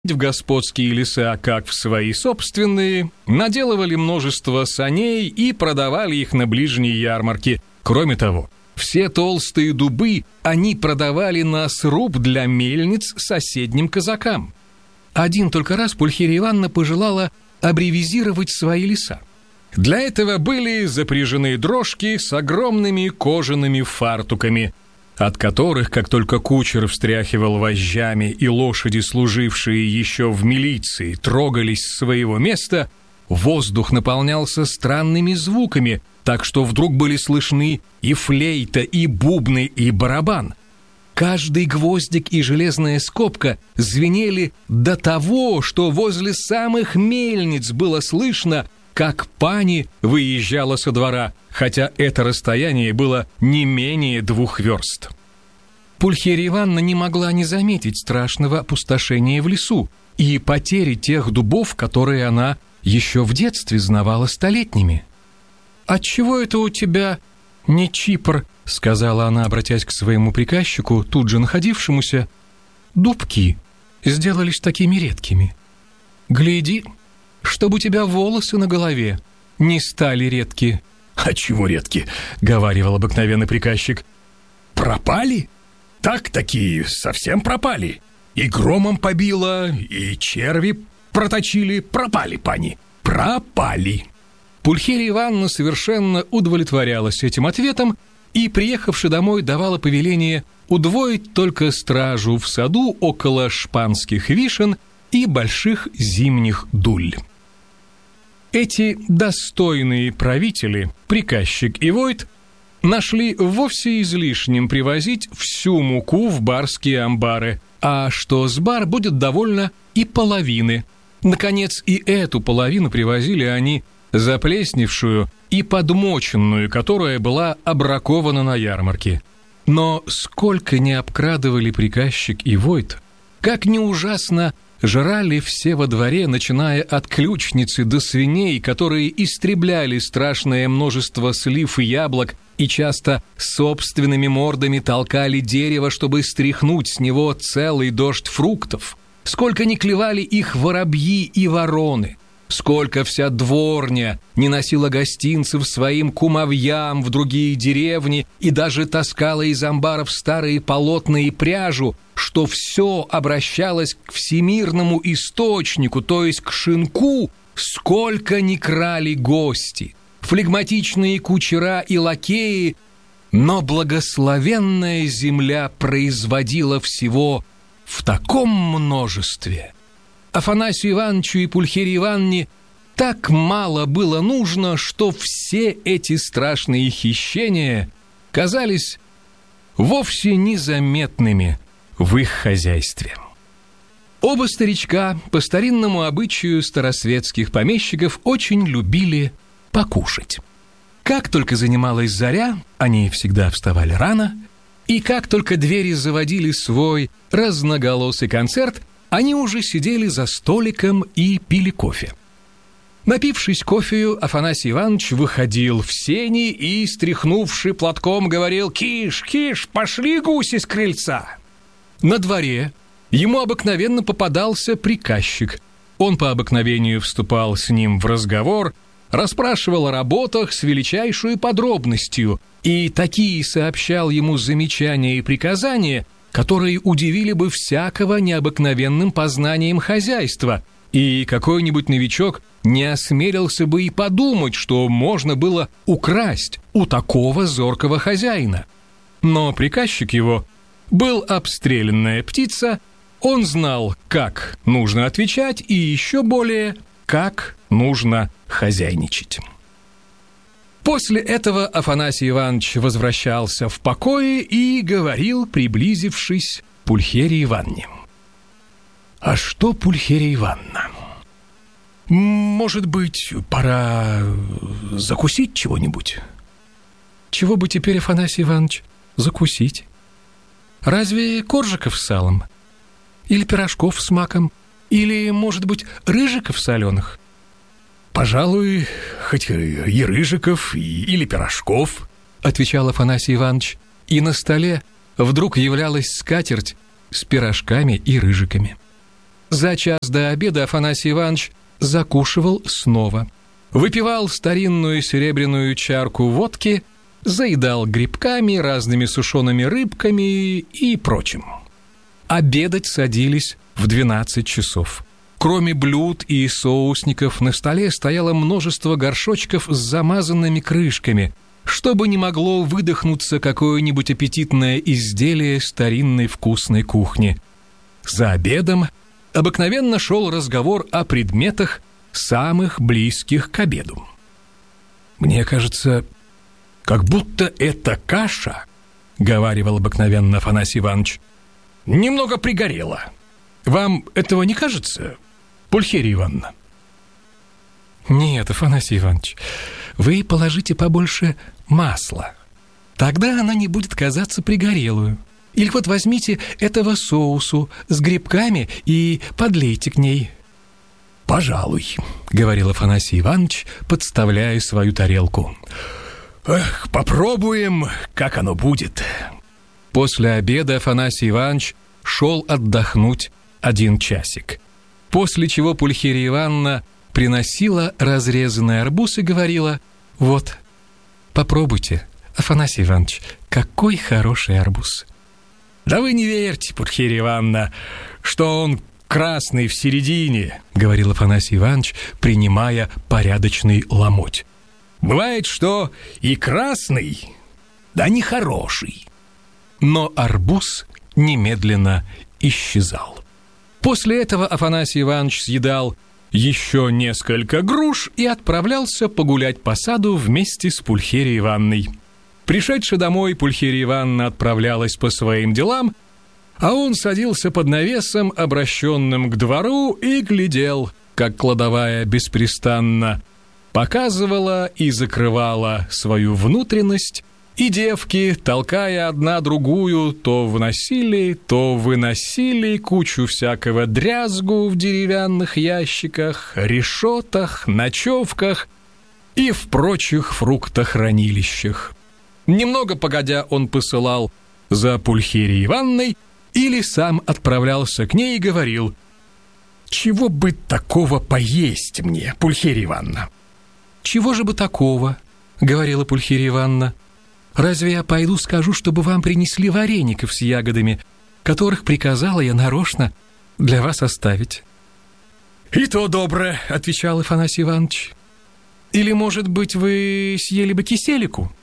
в господские леса, как в свои собственные, наделывали множество саней и продавали их на ближние ярмарки. Кроме того, все толстые дубы они продавали на сруб для мельниц соседним казакам. Один только раз Пульхерия Ивановна пожелала абревизировать свои леса. Для этого были запряжены дрожки с огромными кожаными фартуками, от которых, как только кучер встряхивал вожжами и лошади, служившие еще в милиции, трогались с своего места, воздух наполнялся странными звуками, так что вдруг были слышны и флейта, и бубны, и барабан. Каждый гвоздик и железная скобка звенели до того, что возле самых мельниц было слышно, как пани выезжала со двора, хотя это расстояние было не менее 2 верст. Пульхерия Ивановна не могла не заметить страшного опустошения в лесу и потери тех дубов, которые она еще в детстве знавала столетними. «Отчего это у тебя не Чипр?» — сказала она, обратясь к своему приказчику, тут же находившемуся. «Дубки сделались такими редкими. Гляди, чтобы у тебя волосы на голове не стали редки». «А чего редки?» — говаривал обыкновенный приказчик. «Пропали? Так такие совсем пропали. И громом побило, и черви проточили. Пропали, пани, пропали». Пульхерия Ивановна совершенно удовлетворялась этим ответом и, приехавши домой, давала повеление удвоить только стражу в саду около шпанских вишен и больших зимних дуль. Эти достойные правители, приказчик и войт, нашли вовсе излишним привозить всю муку в барские амбары, а что с бар будет довольно и половины. Наконец, и эту половину привозили они заплесневшую и подмоченную, которая была обракована на ярмарке. Но сколько не обкрадывали приказчик и войт, как не ужасно жрали все во дворе, начиная от ключницы до свиней, которые истребляли страшное множество слив и яблок и часто собственными мордами толкали дерево, чтобы стряхнуть с него целый дождь фруктов. Сколько не клевали их воробьи и вороны. Сколько вся дворня не носила гостинцев своим кумовьям в другие деревни и даже таскала из амбаров старые полотна и пряжу, что все обращалось к всемирному источнику, то есть к шинку, сколько не крали гости, флегматичные кучера и лакеи, но благословенная земля производила всего в таком множестве. Афанасию Ивановичу и Пульхерии Ивановне так мало было нужно, что все эти страшные хищения казались вовсе незаметными в их хозяйстве. Оба старичка, по старинному обычаю старосветских помещиков, очень любили покушать. Как только занималась заря, они всегда вставали рано, и как только двери заводили свой разноголосый концерт, они уже сидели за столиком и пили кофе. Напившись кофею, Афанасий Иванович выходил в сени и, стряхнувши платком, говорил: «Киш, киш, пошли гуси с крыльца!» На дворе ему обыкновенно попадался приказчик. Он по обыкновению вступал с ним в разговор, расспрашивал о работах с величайшей подробностью и такие сообщал ему замечания и приказания, которые удивили бы всякого необыкновенным познанием хозяйства, и какой-нибудь новичок не осмелился бы и подумать, что можно было украсть у такого зоркого хозяина. Но приказчик его был обстрелянная птица, он знал, как нужно отвечать, и еще более, как нужно хозяйничать. После этого Афанасий Иванович возвращался в покое и говорил, приблизившись к Пульхерии Ивановне: «А что, Пульхерия Ивановна, может быть, пора закусить чего-нибудь?» «Чего бы теперь, Афанасий Иванович, закусить? Разве коржиков с салом? Или пирожков с маком? Или, может быть, рыжиков соленых?» «Пожалуй, хоть и рыжиков, или пирожков», — отвечал Афанасий Иванович, и на столе вдруг являлась скатерть с пирожками и рыжиками. За час до обеда Афанасий Иванович закушивал снова, выпивал старинную серебряную чарку водки, заедал грибками, разными сушеными рыбками и прочим. Обедать садились в 12 часов. Кроме блюд и соусников на столе стояло множество горшочков с замазанными крышками, чтобы не могло выдохнуться какое-нибудь аппетитное изделие старинной вкусной кухни. За обедом обыкновенно шел разговор о предметах, самых близких к обеду. «Мне кажется, как будто эта каша, — говаривал обыкновенно Афанасий Иванович, — немного пригорела. Вам этого не кажется, Пульхерия Ивановна?» «Нет, Афанасий Иванович, вы положите побольше масла. Тогда она не будет казаться пригорелую. Или вот возьмите этого соусу с грибками и подлейте к ней». «Пожалуй», — говорил Афанасий Иванович, подставляя свою тарелку. «Эх, попробуем, как оно будет». После обеда Афанасий Иванович шел отдохнуть 1 часик, после чего Пульхерия Ивановна приносила разрезанный арбуз и говорила: «Вот, попробуйте, Афанасий Иванович, какой хороший арбуз». «Да вы не верьте, Пульхерия Ивановна, что он красный в середине», — говорил Афанасий Иванович, принимая порядочный ломоть. «Бывает, что и красный, да не хороший». Но арбуз немедленно исчезал. После этого Афанасий Иванович съедал еще несколько груш и отправлялся погулять по саду вместе с Пульхерией Ивановной. Пришедши домой, Пульхерия Ивановна отправлялась по своим делам, а он садился под навесом, обращенным к двору, и глядел, как кладовая беспрестанно показывала и закрывала свою внутренность, и девки, толкая одна другую, то вносили, то выносили кучу всякого дрязгу в деревянных ящиках, решетах, ночевках и в прочих фруктохранилищах. Немного погодя, он посылал за Пульхерией Ивановной или сам отправлялся к ней и говорил: «Чего бы такого поесть мне, Пульхерия Ивановна?» «Чего же бы такого?» — говорила Пульхерия Ивановна. «Разве я пойду скажу, чтобы вам принесли вареников с ягодами, которых приказала я нарочно для вас оставить?» «И то доброе», — отвечал Афанасий Иванович. «Или, может быть, вы съели бы киселику?»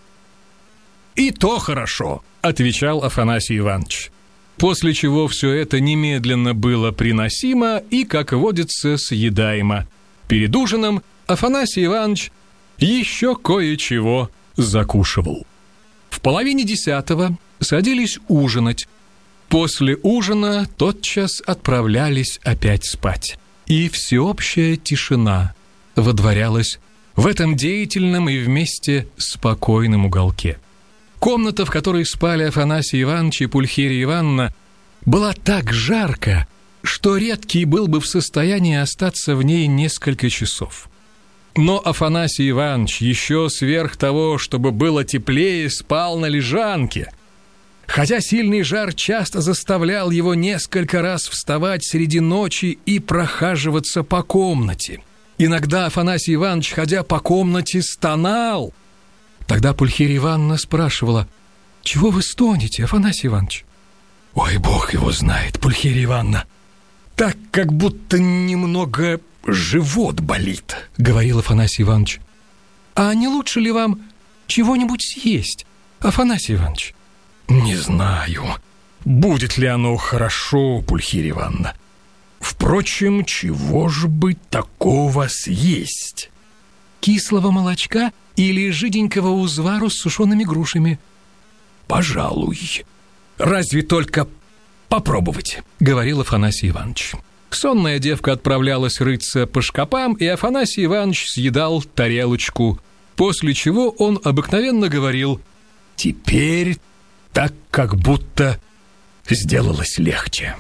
«И то хорошо», — отвечал Афанасий Иванович. После чего все это немедленно было приносимо и, как водится, съедаемо. Перед ужином Афанасий Иванович еще кое-чего закушивал. В 9:30 садились ужинать. После ужина тотчас отправлялись опять спать. И всеобщая тишина водворялась в этом деятельном и вместе спокойном уголке. Комната, в которой спали Афанасий Иванович и Пульхерия Ивановна, была так жарко, что редкий был бы в состоянии остаться в ней несколько часов. Но Афанасий Иванович еще сверх того, чтобы было теплее, спал на лежанке, хотя сильный жар часто заставлял его несколько раз вставать среди ночи и прохаживаться по комнате. Иногда Афанасий Иванович, ходя по комнате, стонал. Тогда Пульхерия Ивановна спрашивала: «Чего вы стонете, Афанасий Иванович?» «Ой, Бог его знает, Пульхерия Ивановна. Так, как будто немного живот болит», — говорил Афанасий Иванович. «А не лучше ли вам чего-нибудь съесть, Афанасий Иванович?» «Не знаю, будет ли оно хорошо, Пульхерия Ивановна. Впрочем, чего же бы такого съесть?» «Кислого молочка или жиденького узвару с сушеными грушами?» «Пожалуй. Разве только попробовать», — говорил Афанасий Иванович. Сонная девка отправлялась рыться по шкапам, и Афанасий Иванович съедал тарелочку, после чего он обыкновенно говорил: «Теперь так как будто сделалось легче».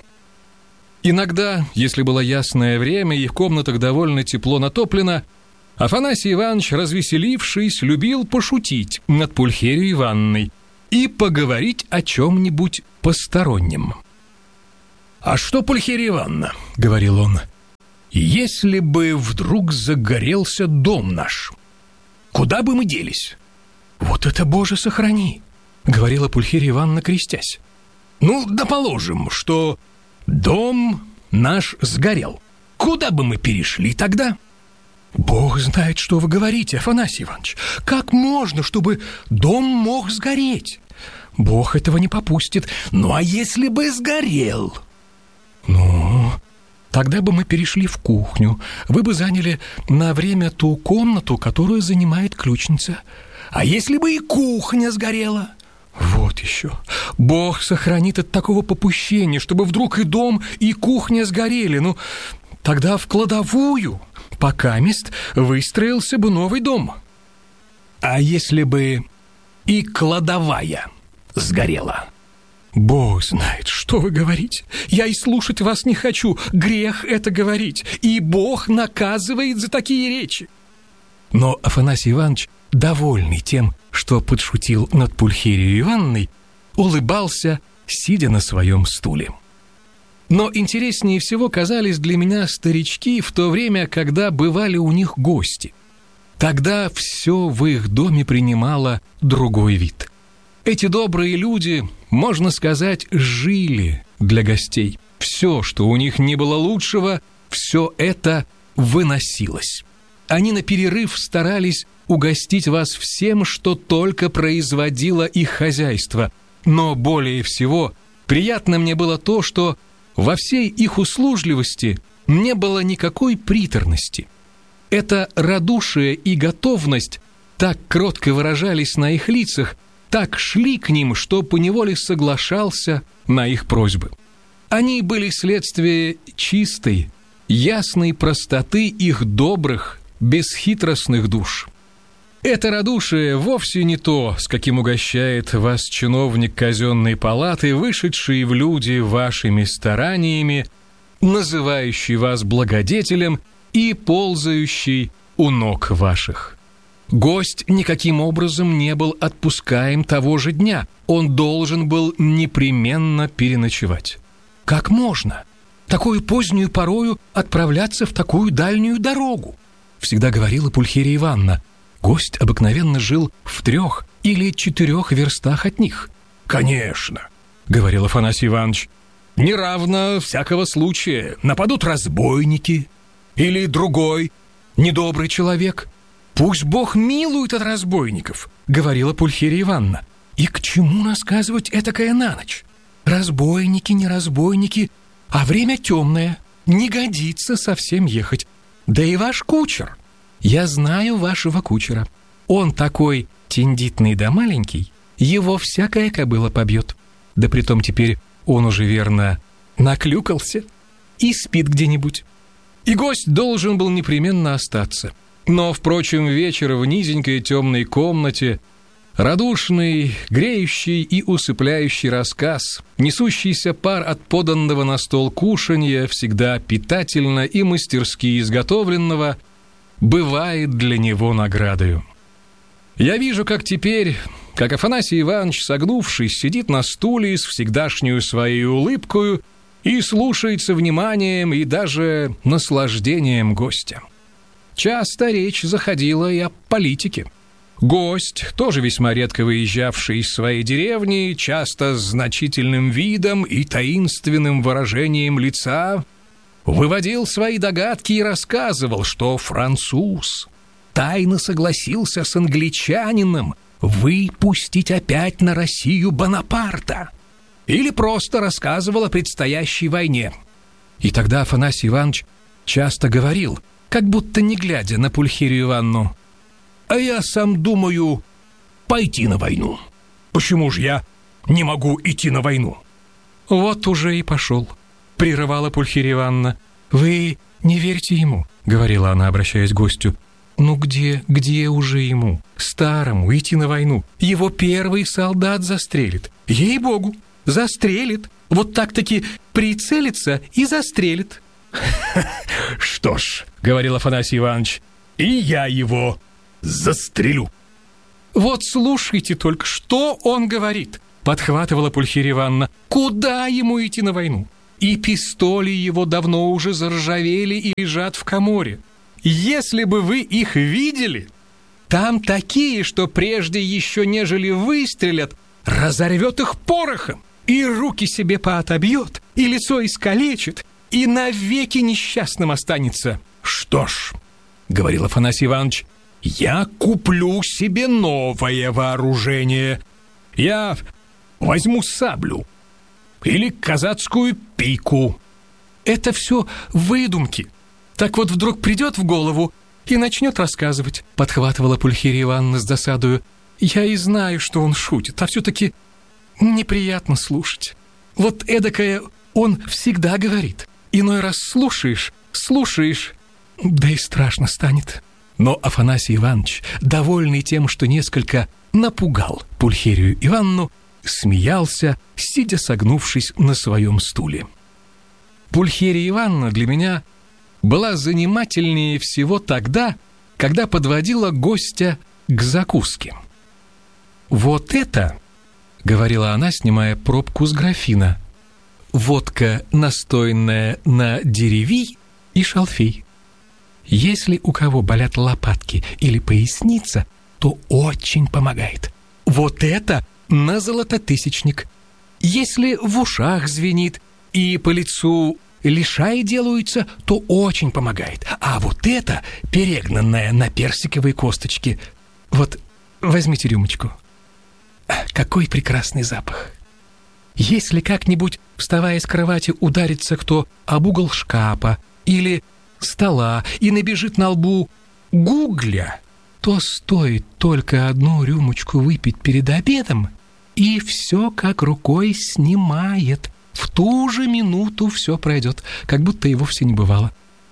Иногда, если было ясное время и в комнатах довольно тепло натоплено, Афанасий Иванович, развеселившись, любил пошутить над Пульхерией Ивановной и поговорить о чем-нибудь постороннем. «А что, Пульхерия Ивановна, — говорил он, — если бы вдруг загорелся дом наш, куда бы мы делись?» «Вот это, Боже, сохрани!» — говорила Пульхерия Ивановна, крестясь. «Ну, да положим, что дом наш сгорел. Куда бы мы перешли тогда?» «Бог знает, что вы говорите, Афанасий Иванович. Как можно, чтобы дом мог сгореть? Бог этого не попустит. Ну, а если бы сгорел?» «Ну, тогда бы мы перешли в кухню. Вы бы заняли на время ту комнату, которую занимает ключница». «А если бы и кухня сгорела?» «Вот еще. Бог сохранит от такого попущения, чтобы вдруг и дом, и кухня сгорели. Ну, тогда в кладовую покамест выстроился бы новый дом». «А если бы и кладовая сгорела?» «Бог знает, что вы говорите. Я и слушать вас не хочу. Грех это говорить. И Бог наказывает за такие речи». Но Афанасий Иванович, довольный тем, что подшутил над Пульхерией Ивановной, улыбался, сидя на своем стуле. Но интереснее всего казались для меня старички в то время, когда бывали у них гости. Тогда все в их доме принимало другой вид. Эти добрые люди, можно сказать, жили для гостей. Все, что у них не было лучшего, все это выносилось. Они на перерыв старались угостить вас всем, что только производило их хозяйство. Но более всего приятно мне было то, что во всей их услужливости не было никакой приторности. Это радушие и готовность так кротко выражались на их лицах, так шли к ним, что поневоле соглашался на их просьбы. Они были следствие чистой, ясной простоты их добрых, бесхитростных душ. Это радушие вовсе не то, с каким угощает вас чиновник казенной палаты, вышедший в люди вашими стараниями, называющий вас благодетелем и ползающий у ног ваших. Гость никаким образом не был отпускаем того же дня, он должен был непременно переночевать. Как можно такую позднюю порою отправляться в такую дальнюю дорогу? Всегда говорила Пульхерия Ивановна. Гость обыкновенно жил в 3 или 4 верстах от них. «Конечно, — говорил Афанасий Иванович, — неравно всякого случая. Нападут разбойники или другой недобрый человек. Пусть Бог милует от разбойников, — говорила Пульхерия Ивановна. И к чему рассказывать этакое на ночь? Разбойники, не разбойники, а время темное, не годится совсем ехать. Да и ваш кучер. Я знаю вашего кучера. Он такой тендитный да маленький, его всякая кобыла побьет. Да притом теперь он уже, верно, наклюкался и спит где-нибудь. И гость должен был непременно остаться. Но, впрочем, вечер в низенькой темной комнате, радушный, греющий и усыпляющий рассказ, несущийся пар от поданного на стол кушанья, всегда питательно и мастерски изготовленного, бывает для него наградою. Я вижу, как теперь, как Афанасий Иванович, согнувшись, сидит на стуле с всегдашнюю своей улыбкою и слушает со вниманием и даже наслаждением гостя. Часто речь заходила и о политике. Гость, тоже весьма редко выезжавший из своей деревни, часто с значительным видом и таинственным выражением лица, выводил свои догадки и рассказывал, что француз тайно согласился с англичанином выпустить опять на Россию Бонапарта. Или просто рассказывал о предстоящей войне. И тогда Афанасий Иванович часто говорил, как будто не глядя на Пульхерию Ивановну: «А я сам думаю пойти на войну. Почему же я не могу идти на войну?» «Вот уже и пошел», — прерывала Пульхерия Ивановна. «Вы не верьте ему», — говорила она, обращаясь к гостю. «Ну где уже ему, старому, идти на войну? Его первый солдат застрелит. Ей-богу, застрелит. Вот так-таки прицелится и застрелит». «Что ж, — говорил Афанасий Иванович, — и я его застрелю». «Вот слушайте только, что он говорит», — подхватывала Пульхерия Ивановна. «Куда ему идти на войну? и пистоли его давно уже заржавели и лежат в коморе. Если бы вы их видели, там такие, что прежде еще нежели выстрелят, разорвет их порохом, и руки себе поотобьет, и лицо искалечит, и навеки несчастным останется. Что ж, говорил Афанасий Иванович, я куплю себе новое вооружение. Я возьму саблю или казацкую пику. Это все выдумки. Так вот вдруг придет в голову и начнет рассказывать, подхватывала Пульхерия Ивановна с досадою. Я и знаю, что он шутит, а все-таки неприятно слушать. Вот эдакое он всегда говорит. Иной раз слушаешь, да и страшно станет. Но Афанасий Иванович, довольный тем, что несколько напугал Пульхерию Ивановну, смеялся, сидя согнувшись на своем стуле. Пульхерия Ивановна для меня была занимательнее всего тогда, когда подводила гостя к закуске. «Вот это, — говорила она, снимая пробку с графина, — водка, настоянная на деревий и шалфей. Если у кого болят лопатки или поясница, то очень помогает. Вот это на золототысячник. Если в ушах звенит и по лицу лишаи делаются, то очень помогает. А вот это, перегнанное на персиковой косточке. Вот возьмите рюмочку. Какой прекрасный запах. Если как-нибудь, вставая с кровати, ударится кто об угол шкафа или стола и набежит на лбу гугля, то стоит только одну рюмочку выпить перед обедом, и все как рукой снимает. В ту же минуту все пройдет, как будто и вовсе не бывало.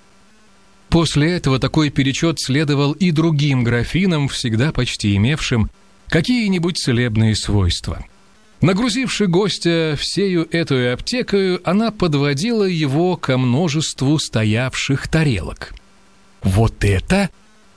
После этого такой перечет следовал и другим графинам, всегда почти имевшим какие-нибудь целебные свойства. Нагрузивши гостя всею эту аптекою, она подводила его ко множеству стоявших тарелок. Вот это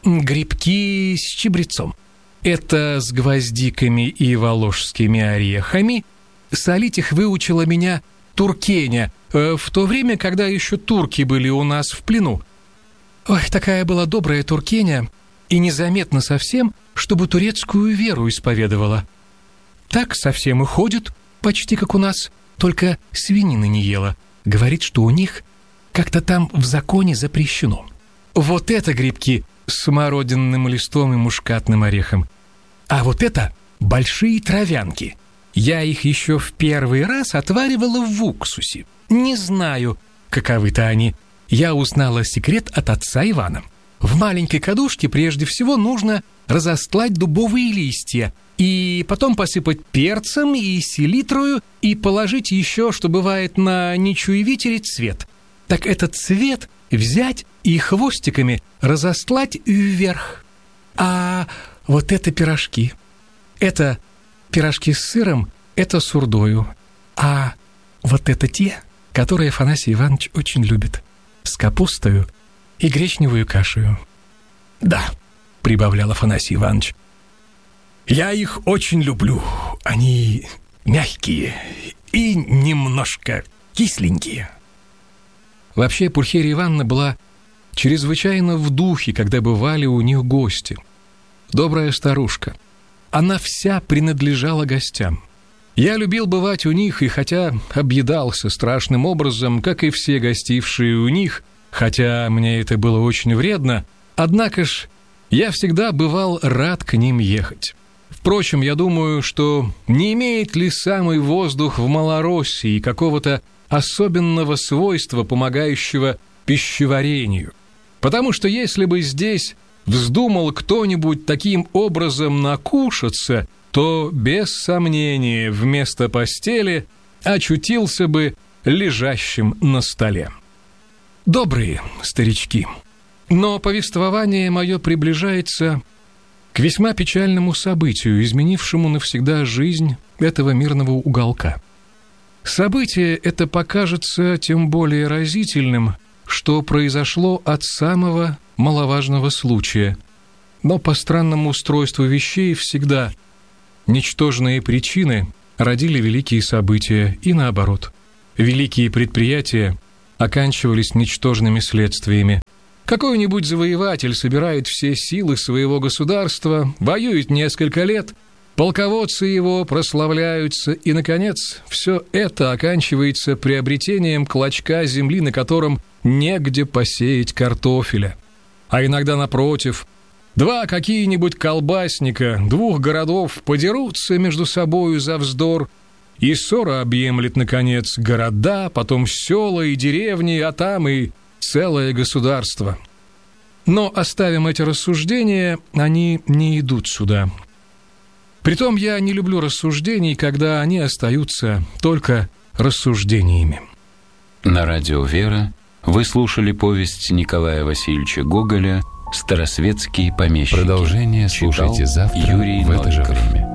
грибки с чабрецом, это с гвоздиками и воложскими орехами. Солить их выучила меня Туркеня, в то время, когда еще турки были у нас в плену. Ой, такая была добрая Туркеня, и незаметно совсем, чтобы турецкую веру исповедовала. Так совсем и ходит, почти как у нас, только свинины не ела. Говорит, что у них как-то там в законе запрещено. Вот это грибки с смородинным листом и мушкатным орехом. А вот это большие травянки. Я их еще в первый раз отваривала в уксусе. Не знаю, каковы-то они. Я узнала секрет от отца Ивана. В маленькой кадушке прежде всего нужно разостлать дубовые листья и потом посыпать перцем и селитрою и положить еще, что бывает на нечуевителе, цвет. Так этот цвет взять и хвостиками разостлать вверх. А вот это пирожки. Это пирожки с сыром, это с урдою. А вот это те, которые Афанасий Иванович очень любит. С капустою и гречневую кашею. Да, прибавлял Афанасий Иванович, я их очень люблю. Они мягкие и немножко кисленькие. Вообще, Пульхерия Ивановна была чрезвычайно в духе, когда бывали у них гости. Добрая старушка. Она вся принадлежала гостям. Я любил бывать у них, и хотя объедался страшным образом, как и все гостившие у них, хотя мне это было очень вредно, однако ж я всегда бывал рад к ним ехать. Впрочем, я думаю, что не имеет ли самый воздух в Малороссии какого-то особенного свойства, помогающего пищеварению. Потому что если бы здесь вздумал кто-нибудь таким образом накушаться, то, без сомнения, вместо постели очутился бы лежащим на столе. Добрые старички, но повествование мое приближается к весьма печальному событию, изменившему навсегда жизнь этого мирного уголка. Событие это покажется тем более разительным, что произошло от самого маловажного случая, но по странному устройству вещей всегда ничтожные причины родили великие события и наоборот. великие предприятия оканчивались ничтожными следствиями. Какой-нибудь завоеватель собирает все силы своего государства, воюет несколько лет, полководцы его прославляются, и, наконец, все это оканчивается приобретением клочка земли, на котором негде посеять картофеля. А иногда, напротив, два какие-нибудь колбасника двух городов подерутся между собою за вздор, и ссора объемлет, наконец, города, потом села и деревни, а там и целое государство. Но оставим эти рассуждения, они не идут сюда. Притом я не люблю рассуждений, когда они остаются только рассуждениями. На радио «Вера» вы слушали повесть Николая Васильевича Гоголя «Старосветские помещики». Продолжение слушайте завтра Юрий в это же Новиков. время.